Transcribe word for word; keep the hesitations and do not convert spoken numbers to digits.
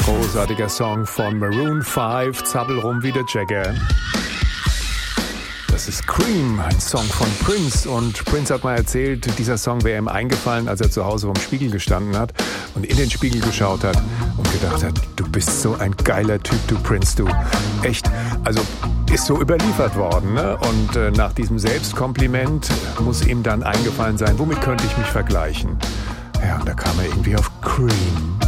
Großartiger Song von Maroon fünf, zappel rum wie der Jagger. Das ist Cream, ein Song von Prince. Und Prince hat mal erzählt, dieser Song wäre ihm eingefallen, als er zu Hause vorm Spiegel gestanden hat und in den Spiegel geschaut hat und gedacht hat, du bist so ein geiler Typ, du Prince, du. Echt, also ist so überliefert worden. Ne? Und äh, nach diesem Selbstkompliment muss ihm dann eingefallen sein, womit könnte ich mich vergleichen? Ja, und da kam er irgendwie auf Cream.